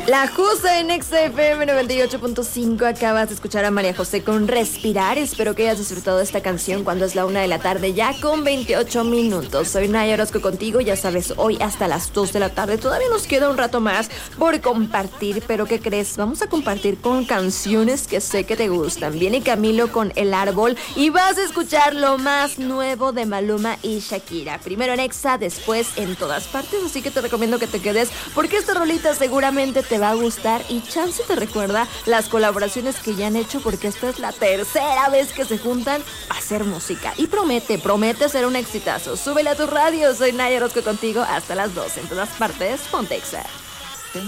La Justa en XFM 98.5. Acabas de escuchar a María José con Respirar. Espero que hayas disfrutado de esta canción cuando es la 1 de la tarde, ya con 28 minutos. Soy Naya Orozco contigo, ya sabes, hoy hasta las 2 de la tarde. Todavía nos queda un rato más por compartir, pero ¿qué crees? Vamos a compartir con canciones que sé que te gustan. Viene Camilo con El Árbol y vas a escuchar lo más nuevo de Maluma y Shakira. Primero en Exa, después en todas partes, así que te recomiendo que te quedes porque esta rolita seguramente te va a gustar y chance te recuerda las colaboraciones que ya han hecho, porque esta es la tercera vez que se juntan a hacer música y promete ser un exitazo. Súbele a tu radio, soy Naya Orozco contigo hasta las 12 en todas partes, ponte Exa.